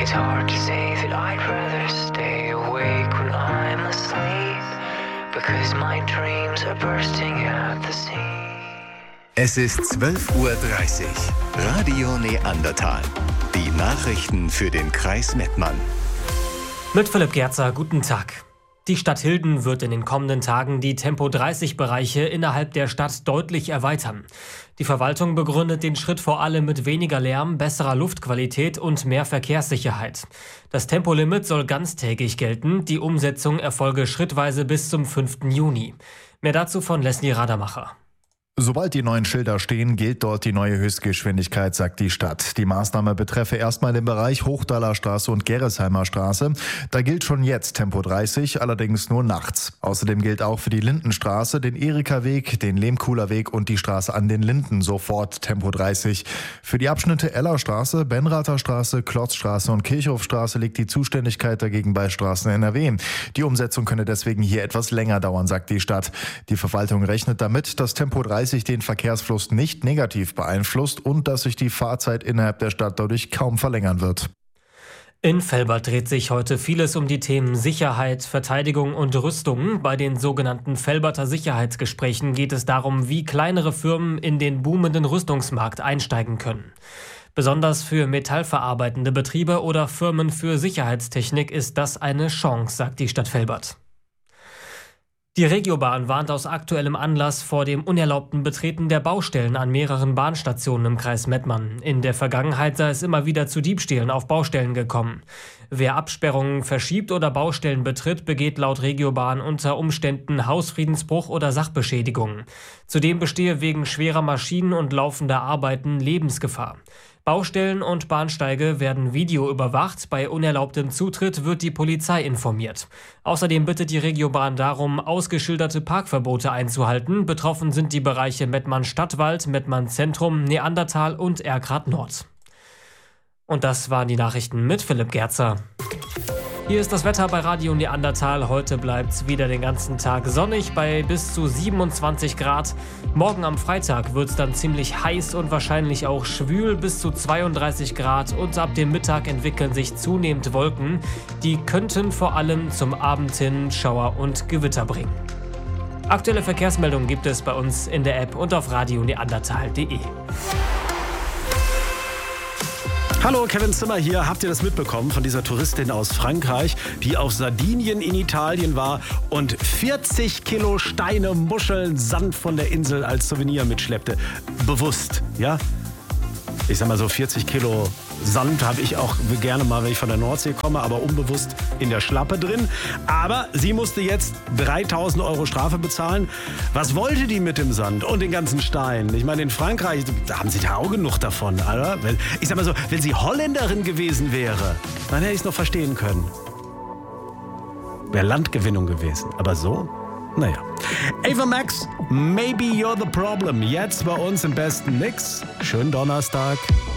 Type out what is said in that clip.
It's hard to say that I'd rather stay awake when I'm asleep, because my dreams are bursting at the seams. Es ist 12:30 Uhr. Radio Neandertal. Die Nachrichten für den Kreis Mettmann. Mit Philipp Gerzer, guten Tag. Die Stadt Hilden wird in den kommenden Tagen die Tempo-30-Bereiche innerhalb der Stadt deutlich erweitern. Die Verwaltung begründet den Schritt vor allem mit weniger Lärm, besserer Luftqualität und mehr Verkehrssicherheit. Das Tempolimit soll ganztägig gelten, die Umsetzung erfolge schrittweise bis zum 5. Juni. Mehr dazu von Leslie Radermacher. Sobald die neuen Schilder stehen, gilt dort die neue Höchstgeschwindigkeit, sagt die Stadt. Die Maßnahme betreffe erstmal den Bereich Hochdaler Straße und Gerresheimer Straße. Da gilt schon jetzt Tempo 30, allerdings nur nachts. Außerdem gilt auch für die Lindenstraße, den Erika-Weg, den Lehmkuhler Weg und die Straße an den Linden sofort Tempo 30. Für die Abschnitte Ellerstraße, Benrather Straße, Klotzstraße und Kirchhofstraße liegt die Zuständigkeit dagegen bei Straßen NRW. Die Umsetzung könne deswegen hier etwas länger dauern, sagt die Stadt. Die Verwaltung rechnet damit, dass Tempo 30 den Verkehrsfluss nicht negativ beeinflusst und dass sich die Fahrzeit innerhalb der Stadt dadurch kaum verlängern wird. In Velbert dreht sich heute vieles um die Themen Sicherheit, Verteidigung und Rüstung. Bei den sogenannten Velberter Sicherheitsgesprächen geht es darum, wie kleinere Firmen in den boomenden Rüstungsmarkt einsteigen können. Besonders für metallverarbeitende Betriebe oder Firmen für Sicherheitstechnik ist das eine Chance, sagt die Stadt Velbert. Die Regiobahn warnt aus aktuellem Anlass vor dem unerlaubten Betreten der Baustellen an mehreren Bahnstationen im Kreis Mettmann. In der Vergangenheit sei es immer wieder zu Diebstählen auf Baustellen gekommen. Wer Absperrungen verschiebt oder Baustellen betritt, begeht laut Regiobahn unter Umständen Hausfriedensbruch oder Sachbeschädigung. Zudem bestehe wegen schwerer Maschinen und laufender Arbeiten Lebensgefahr. Baustellen und Bahnsteige werden videoüberwacht. Bei unerlaubtem Zutritt wird die Polizei informiert. Außerdem bittet die Regiobahn darum, ausgeschilderte Parkverbote einzuhalten. Betroffen sind die Bereiche Mettmann-Stadtwald, Mettmann-Zentrum, Neandertal und Erkrath Nord. Und das waren die Nachrichten mit Philipp Gerzer. Hier ist das Wetter bei Radio Neandertal. Heute bleibt es wieder den ganzen Tag sonnig bei bis zu 27 Grad. Morgen am Freitag wird es dann ziemlich heiß und wahrscheinlich auch schwül bis zu 32 Grad. Und ab dem Mittag entwickeln sich zunehmend Wolken. Die könnten vor allem zum Abend hin Schauer und Gewitter bringen. Aktuelle Verkehrsmeldungen gibt es bei uns in der App und auf radioneandertal.de. Hallo, Kevin Zimmer hier. Habt ihr das mitbekommen von dieser Touristin aus Frankreich, die auf Sardinien in Italien war und 40 Kilo Steine, Muscheln, Sand von der Insel als Souvenir mitschleppte? Bewusst, ja? Ich sag mal so 40 Kilo Sand habe ich auch gerne mal, wenn ich von der Nordsee komme, aber unbewusst in der Schlappe drin. Aber sie musste jetzt 3.000 € Strafe bezahlen. Was wollte die mit dem Sand und den ganzen Steinen? Ich meine, in Frankreich, da haben sie da auch genug davon, oder? Ich sag mal so, wenn sie Holländerin gewesen wäre, dann hätte ich es noch verstehen können. Wäre Landgewinnung gewesen. Aber so? Naja. Ava Max, Maybe You're the Problem. Jetzt bei uns im besten Mix. Schönen Donnerstag.